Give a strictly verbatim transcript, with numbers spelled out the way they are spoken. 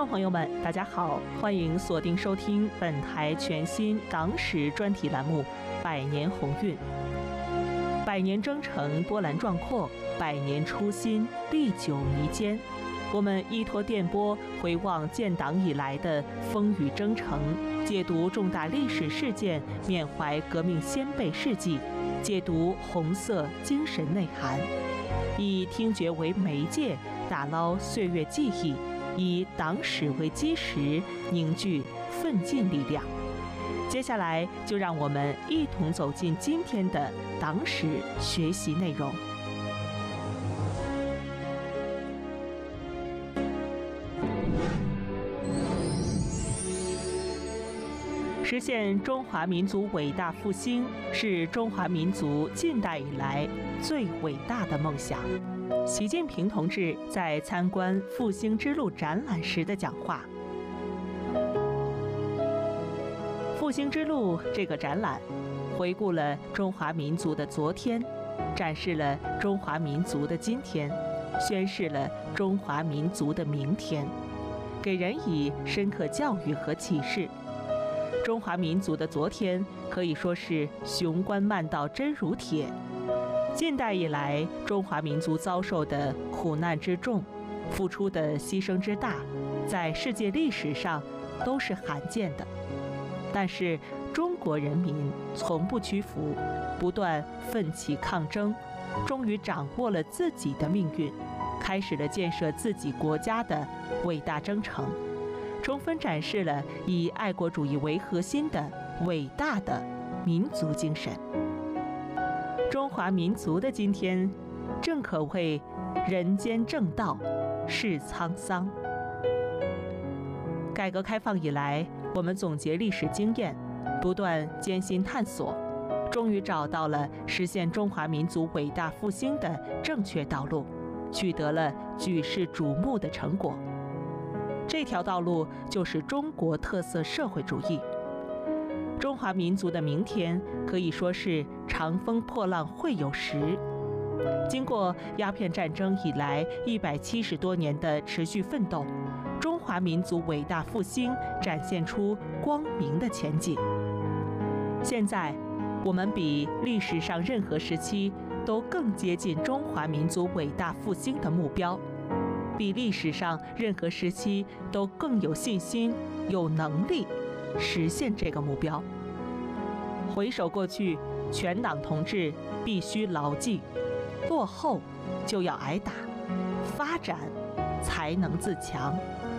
众朋友们，大家好，欢迎锁定收听本台全新党史专题栏目《百年鸿运》。百年征程波澜壮阔，百年初心历久弥坚。我们依托电波回望建党以来的风雨征程，解读重大历史事件，缅怀革命先辈事迹，解读红色精神内涵，以听觉为媒介，打捞岁月记忆，以党史为基石，凝聚奋进力量。接下来就让我们一同走进今天的党史学习内容。实现中华民族伟大复兴，是中华民族近代以来最伟大的梦想。习近平同志在参观复兴之路展览时的讲话。复兴之路这个展览回顾了中华民族的昨天，展示了中华民族的今天，宣示了中华民族的明天，给人以深刻教育和启示。中华民族的昨天可以说是雄关漫道真如铁。近代以来，中华民族遭受的苦难之重，付出的牺牲之大，在世界历史上都是罕见的。但是中国人民从不屈服，不断奋起抗争，终于掌握了自己的命运，开始了建设自己国家的伟大征程，充分展示了以爱国主义为核心的伟大的民族精神。中华民族的今天，正可谓人间正道是沧桑。改革开放以来，我们总结历史经验，不断艰辛探索，终于找到了实现中华民族伟大复兴的正确道路，取得了举世瞩目的成果。这条道路就是中国特色社会主义。中华民族的明天可以说是长风破浪会有时。经过鸦片战争以来一百七十多年的持续奋斗，中华民族伟大复兴展现出光明的前景。现在，我们比历史上任何时期都更接近中华民族伟大复兴的目标，比历史上任何时期都更有信心、有能力实现这个目标。回首过去，全党同志必须牢记：落后就要挨打，发展才能自强。